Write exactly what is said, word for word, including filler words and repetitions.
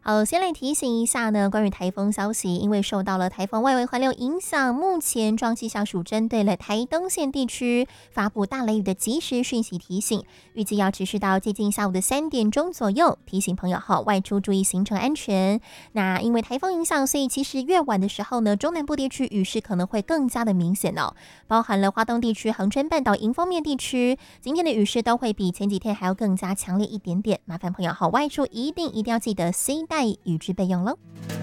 好，先来提醒一下呢，关于台风消息，因为受到了台风外围环流影响，目前中央气象署针对了台东县地区发布大雷雨的即时讯息提醒，预计要持续到接近下午的三点钟左右，提醒朋友哈外出注意行程安全。那因为台风影响，所以其实越晚的时候呢，中南部地区雨势可能会更加的明显哦，包含了花东地区、恒春半岛迎风面地区，今天的雨势都会比前几天还要更加强烈一点点，麻烦朋友哈外出一定一定要记得携带雨具备用喽。